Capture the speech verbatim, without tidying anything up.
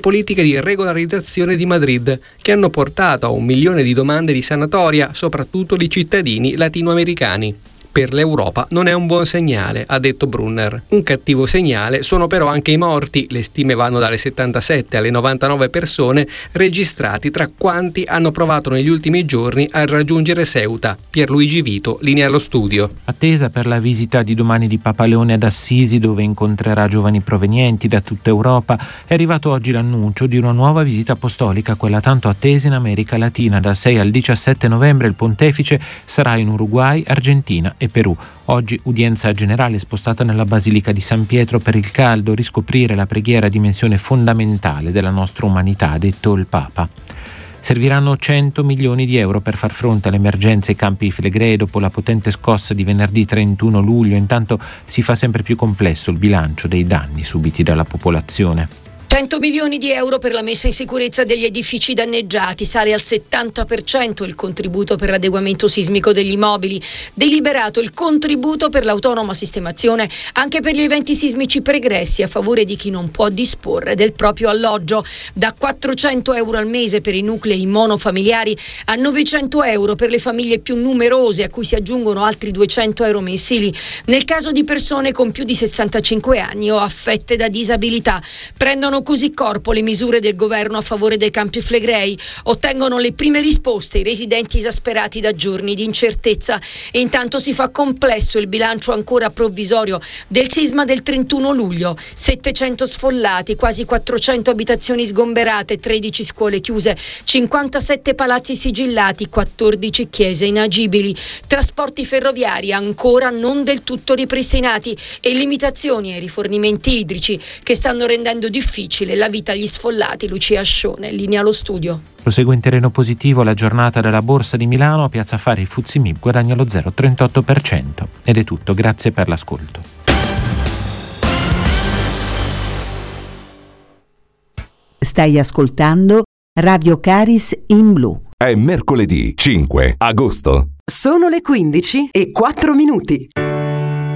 politiche di regolarizzazione di Madrid, che hanno portato a un milione di domande di sanatoria, soprattutto di cittadini latinoamericani. Per l'Europa non è un buon segnale, ha detto Brunner. Un cattivo segnale sono però anche i morti, le stime vanno dalle settantasette alle novantanove persone registrati tra quanti hanno provato negli ultimi giorni a raggiungere Ceuta. Pierluigi Vito, linea allo studio. Attesa per la visita di domani di Papa Leone ad Assisi, dove incontrerà giovani provenienti da tutta Europa, è arrivato oggi l'annuncio di una nuova visita apostolica, quella tanto attesa in America Latina. Dal sei al diciassette novembre il pontefice sarà in Uruguay, Argentina e Perù. Oggi udienza generale spostata nella Basilica di San Pietro per il caldo, riscoprire la preghiera dimensione fondamentale della nostra umanità, ha detto il Papa. Serviranno cento milioni di euro per far fronte alle emergenze ai Campi Flegrei dopo la potente scossa di venerdì trentuno luglio. Intanto si fa sempre più complesso il bilancio dei danni subiti dalla popolazione. cento milioni di euro per la messa in sicurezza degli edifici danneggiati, sale al settanta per cento il contributo per l'adeguamento sismico degli immobili, deliberato il contributo per l'autonoma sistemazione anche per gli eventi sismici pregressi a favore di chi non può disporre del proprio alloggio, da quattrocento euro al mese per i nuclei monofamiliari a novecento euro per le famiglie più numerose, a cui si aggiungono altri duecento euro mensili nel caso di persone con più di sessantacinque anni o affette da disabilità. Prendono così corpo le misure del governo a favore dei Campi Flegrei, ottengono le prime risposte i residenti esasperati da giorni di incertezza e intanto si fa complesso il bilancio ancora provvisorio del sisma del trentuno luglio, settecento sfollati, quasi quattrocento abitazioni sgomberate, tredici scuole chiuse, cinquantasette palazzi sigillati, quattordici chiese inagibili, trasporti ferroviari ancora non del tutto ripristinati e limitazioni ai rifornimenti idrici che stanno rendendo difficile la vita agli sfollati. Lucia Ascione, linea allo studio. Prosegue in terreno positivo la giornata della Borsa di Milano. A Piazza Affari il Fuzzi M I B guadagna lo zero virgola trentotto per cento. Ed è tutto, grazie per l'ascolto. Stai ascoltando Radio Caris in Blu. È mercoledì cinque agosto. Sono le quindici e quattro minuti.